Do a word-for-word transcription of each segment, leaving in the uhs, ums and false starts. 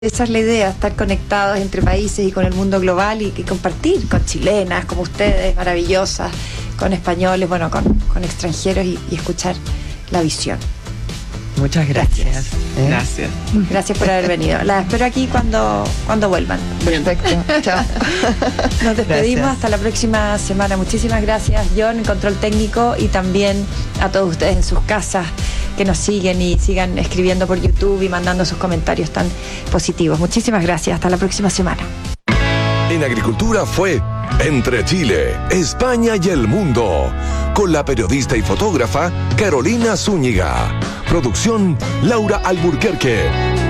Esa es la idea, estar conectados entre países y con el mundo global y, y compartir con chilenas como ustedes, maravillosas, con españoles, bueno, con, con extranjeros y, y escuchar la visión. Muchas gracias. Gracias. ¿Eh? Gracias. Gracias por haber venido. Las espero aquí cuando, cuando vuelvan. Perfecto. Chao. Nos despedimos Gracias. hasta la próxima semana. Muchísimas gracias, John, en Control Técnico, y también a todos ustedes en sus casas que nos siguen y sigan escribiendo por YouTube y mandando sus comentarios tan positivos. Muchísimas gracias. Hasta la próxima semana. En Agricultura fue Entre Chile, España y el Mundo, con la periodista y fotógrafa Carolina Zúñiga. Producción Laura Alburquerque.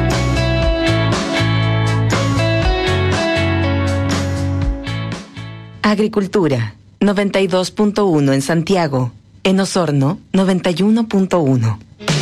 Agricultura, noventa y dos punto uno en Santiago. En Osorno, noventa y uno punto uno.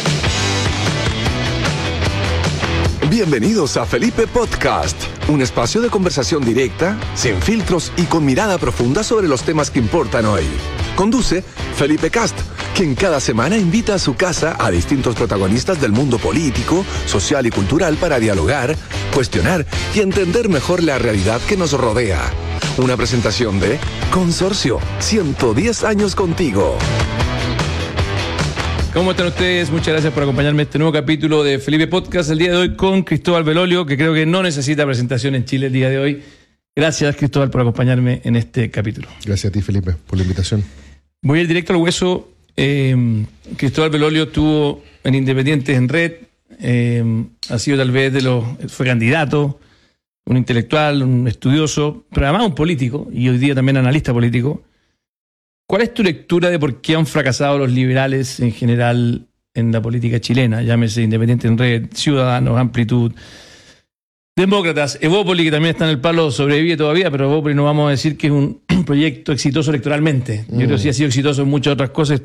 Bienvenidos a Felipe Podcast, un espacio de conversación directa, sin filtros y con mirada profunda sobre los temas que importan hoy. Conduce Felipe Cast, quien cada semana invita a su casa a distintos protagonistas del mundo político, social y cultural para dialogar, cuestionar y entender mejor la realidad que nos rodea. Una presentación de Consorcio, ciento diez años contigo. ¿Cómo están ustedes? Muchas gracias por acompañarme en este nuevo capítulo de Felipe Podcast. El día de hoy con Cristóbal Belolio, que creo que no necesita presentación en Chile el día de hoy. Gracias, Cristóbal, por acompañarme en este capítulo. Gracias a ti, Felipe, por la invitación. Voy a ir directo al hueso. Eh, Cristóbal Belolio estuvo en Independientes en Red. Eh, ha sido tal vez de los... Fue candidato, un intelectual, un estudioso, pero además un político, y hoy día también analista político. ¿Cuál es tu lectura de por qué han fracasado los liberales en general en la política chilena? Llámese Independiente en Red, Ciudadanos, Amplitud, Demócratas, Evópoli, que también está en el palo, sobrevive todavía, pero Evópoli no vamos a decir que es un proyecto exitoso electoralmente. Yo mm. creo que sí ha sido exitoso en muchas otras cosas.